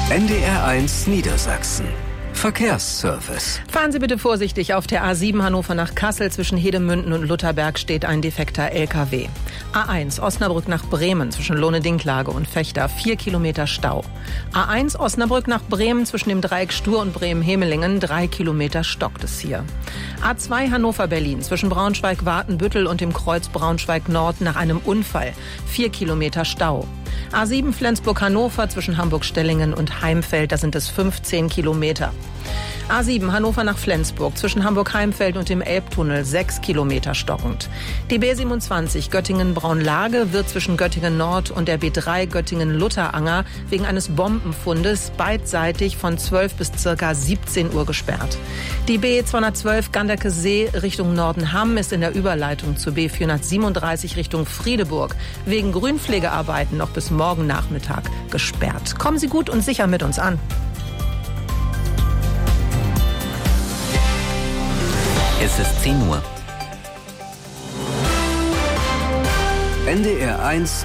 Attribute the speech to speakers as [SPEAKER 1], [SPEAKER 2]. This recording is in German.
[SPEAKER 1] NDR1 Niedersachsen. Verkehrsservice.
[SPEAKER 2] Fahren Sie bitte vorsichtig. Auf der A7 Hannover nach Kassel zwischen Hedemünden und Lutherberg steht ein defekter LKW. A1 Osnabrück nach Bremen zwischen Lohne-Dinklage und Vechta 4 Kilometer Stau. A1 Osnabrück nach Bremen zwischen dem Dreieck Stur und Bremen-Hemelingen 3 Kilometer stockt es hier. A2 Hannover-Berlin zwischen Braunschweig-Watenbüttel und dem Kreuz Braunschweig-Nord nach einem Unfall 4 Kilometer Stau. A7 Flensburg-Hannover zwischen Hamburg-Stellingen und Heimfeld, da sind es 15 Kilometer. A7 Hannover nach Flensburg zwischen Hamburg-Heimfeld und dem Elbtunnel 6 Kilometer stockend. Die B27 Göttingen-Braunlage wird zwischen Göttingen-Nord und der B3 Göttingen-Lutheranger wegen eines Bombenfundes beidseitig von 12 bis ca. 17 Uhr gesperrt. Die B212 Ganderkesee Richtung Nordenham ist in der Überleitung zur B437 Richtung Friedeburg wegen Grünpflegearbeiten noch bis morgen Nachmittag gesperrt. Kommen Sie gut und sicher mit uns an.
[SPEAKER 3] Es ist 10 Uhr.
[SPEAKER 1] NDR1